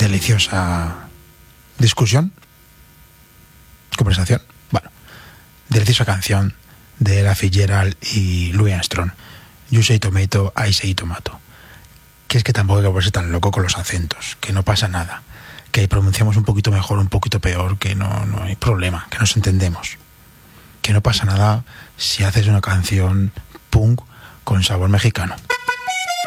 deliciosa discusión, conversación, bueno, deliciosa canción de Ella Fitzgerald y Louis Armstrong, You Say Tomato, I Say Tomato. Que es que tampoco hay que ponerse tan loco con los acentos, que no pasa nada, que pronunciamos un poquito mejor, un poquito peor, que no hay problema, que nos entendemos, que no pasa nada si haces una canción punk con sabor mexicano.